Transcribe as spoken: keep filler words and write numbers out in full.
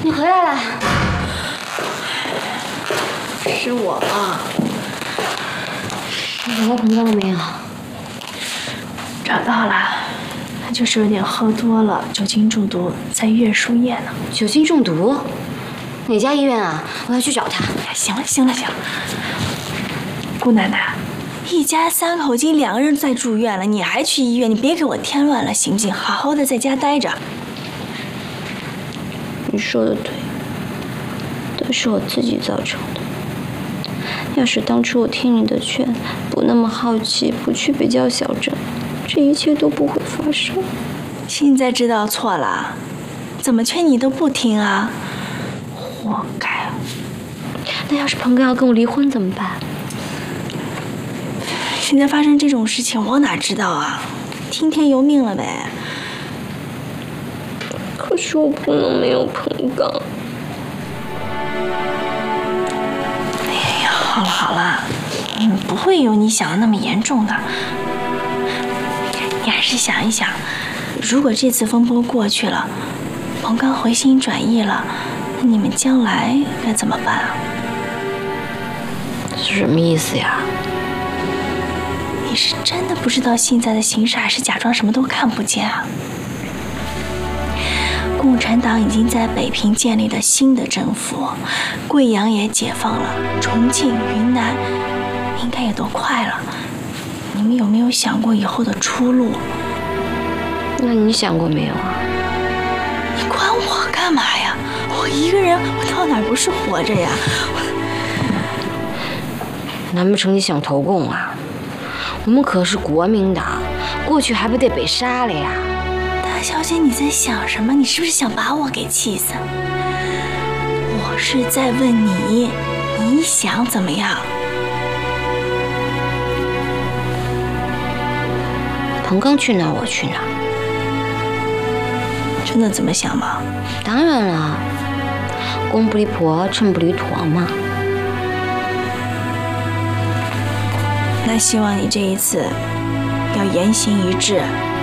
你回来了。 是我吗？ 你找到彭刚了没有？ 找到了，他就是有点喝多了，酒精中毒，在医院输液呢。 酒精中毒？哪家医院啊？我要去找他。 哎，行了行了行了，姑奶奶，一家三口已经两个人在住院了，你还去医院？你别给我添乱了，行不行？好好的在家待着。 你说的对，都是我自己造成的。要是当初我听你的劝，不那么好奇，不去北郊小镇，这一切都不会发生。 现在知道错了，怎么劝你都不听啊，活该。 那要是彭刚要跟我离婚怎么办？ 现在发生这种事情，我哪知道啊？听天由命了呗。 可是我不能没有彭刚。 哎呀，好了好了，嗯，不会有你想的那么严重的。你还是想一想，如果这次风波过去了，彭刚回心转意了，那你们将来该怎么办啊？ 是什么意思呀？ 你是真的不知道现在的形势，还是假装什么都看不见啊？共产党已经在北平建立了新的政府，贵阳也解放了，重庆、云南应该也都快了。你们有没有想过以后的出路？ 那你想过没有啊？ 你管我干嘛呀？我一个人，我到哪不是活着呀？ 难不成你想投共啊？我们可是国民党，过去还不得被杀了呀？ 大小姐，你在想什么？你是不是想把我给气死？我是在问你，你想怎么样？ 彭刚去哪儿我去哪儿。 真的这么想吗？ 当然了，公不离婆，秤不离砣嘛。 那希望你这一次要言行一致。